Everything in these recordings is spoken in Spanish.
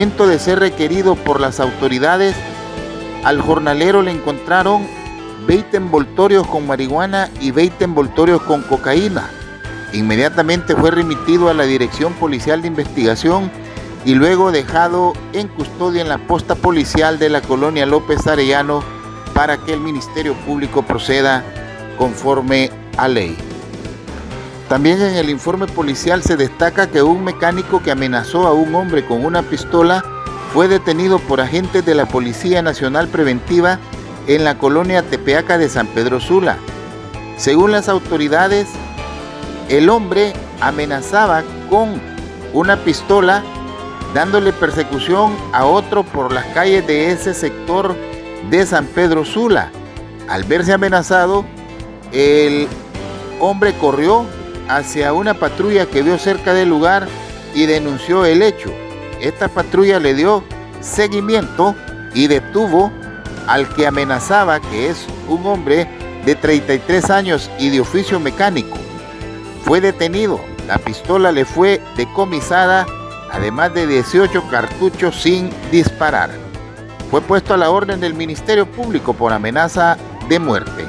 momento de ser requerido por las autoridades, al jornalero le encontraron 20 envoltorios con marihuana y 20 envoltorios con cocaína. Inmediatamente fue remitido a la Dirección Policial de Investigación y luego dejado en custodia en la posta policial de la colonia López Arellano para que el Ministerio Público proceda conforme a ley. También en el informe policial se destaca que un mecánico que amenazó a un hombre con una pistola fue detenido por agentes de la Policía Nacional Preventiva en la colonia Tepeaca de San Pedro Sula. Según las autoridades, el hombre amenazaba con una pistola dándole persecución a otro por las calles de ese sector de San Pedro Sula. Al verse amenazado, el hombre corrió hacia una patrulla que vio cerca del lugar y denunció el hecho. Esta patrulla le dio seguimiento y detuvo al que amenazaba, que es un hombre de 33 años y de oficio mecánico. Fue detenido, la pistola le fue decomisada, además de 18 cartuchos sin disparar. Fue puesto a la orden del Ministerio Público por amenaza de muerte.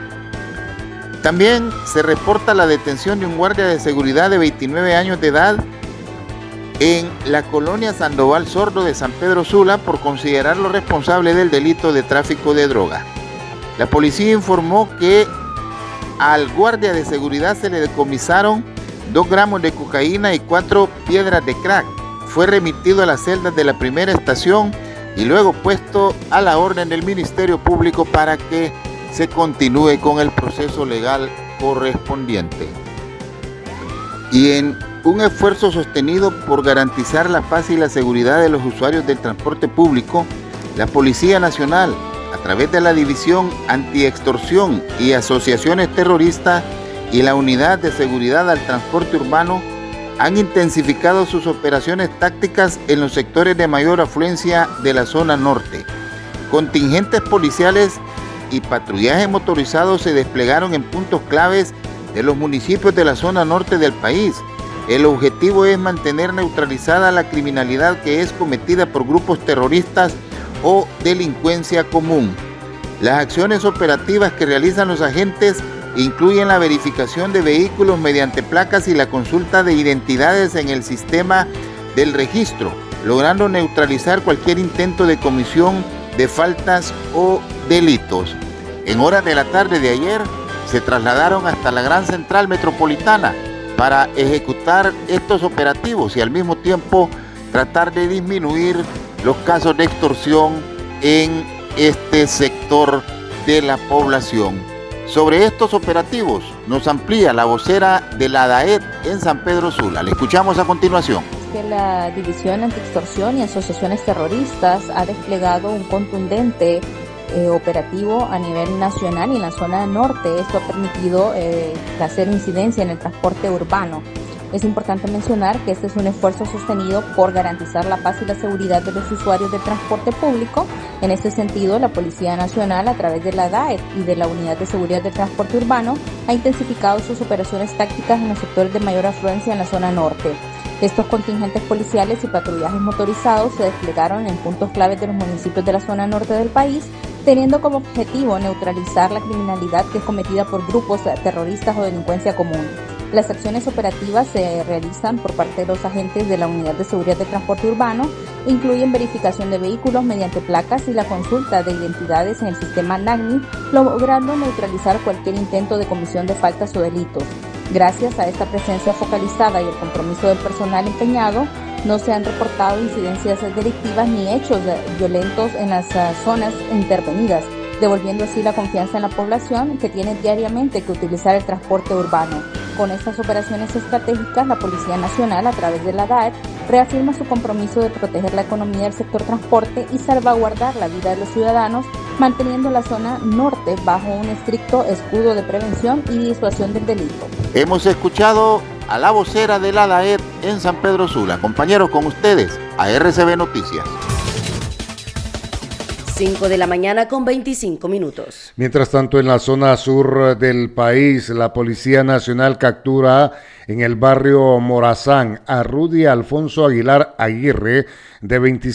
También se reporta la detención de un guardia de seguridad de 29 años de edad en la colonia Sandoval Sordo de San Pedro Sula por considerarlo responsable del delito de tráfico de droga. La policía informó que al guardia de seguridad se le decomisaron 2 gramos de cocaína y 4 piedras de crack. Fue remitido a las celdas de la primera estación y luego puesto a la orden del Ministerio Público para que se continúe con el proceso legal correspondiente. Y en un esfuerzo sostenido por garantizar la paz y la seguridad de los usuarios del transporte público, la Policía Nacional, a través de la División Antiextorsión y Asociaciones Terroristas y la Unidad de Seguridad al Transporte Urbano, han intensificado sus operaciones tácticas en los sectores de mayor afluencia de la zona norte. Contingentes policiales y patrullajes motorizados se desplegaron en puntos claves de los municipios de la zona norte del país. El objetivo es mantener neutralizada la criminalidad que es cometida por grupos terroristas o delincuencia común. Las acciones operativas que realizan los agentes incluyen la verificación de vehículos mediante placas y la consulta de identidades en el sistema del registro, logrando neutralizar cualquier intento de comisión de faltas o delitos. En horas de la tarde de ayer se trasladaron hasta la Gran Central Metropolitana para ejecutar estos operativos y al mismo tiempo tratar de disminuir los casos de extorsión en este sector de la población. Sobre estos operativos nos amplía la vocera de la DAET en San Pedro Sula. Le escuchamos a continuación. Que la División Antiextorsión y Asociaciones Terroristas ha desplegado un contundente operativo a nivel nacional y en la zona norte. Esto ha permitido hacer incidencia en el transporte urbano. Es importante mencionar que este es un esfuerzo sostenido por garantizar la paz y la seguridad de los usuarios del transporte público. En este sentido, la Policía Nacional, a través de la DAET y de la Unidad de Seguridad del Transporte Urbano, ha intensificado sus operaciones tácticas en los sectores de mayor afluencia en la zona norte. Estos contingentes policiales y patrullajes motorizados se desplegaron en puntos claves de los municipios de la zona norte del país, teniendo como objetivo neutralizar la criminalidad que es cometida por grupos terroristas o delincuencia común. Las acciones operativas se realizan por parte de los agentes de la Unidad de Seguridad de Transporte Urbano, incluyen verificación de vehículos mediante placas y la consulta de identidades en el sistema NAGNI, logrando neutralizar cualquier intento de comisión de faltas o delitos. Gracias a esta presencia focalizada y el compromiso del personal empeñado, no se han reportado incidencias delictivas ni hechos violentos en las zonas intervenidas, devolviendo así la confianza en la población que tiene diariamente que utilizar el transporte urbano. Con estas operaciones estratégicas, la Policía Nacional, a través de la DAET, reafirma su compromiso de proteger la economía del sector transporte y salvaguardar la vida de los ciudadanos, manteniendo la zona norte bajo un estricto escudo de prevención y disuasión del delito. Hemos escuchado a la vocera de la DAET en San Pedro Sula. Compañeros, con ustedes, a RCB Noticias. 5 de la mañana con 25 minutos. Mientras tanto, en la zona sur del país, la Policía Nacional captura en el barrio Morazán a Rudy Alfonso Aguilar Aguirre, de 25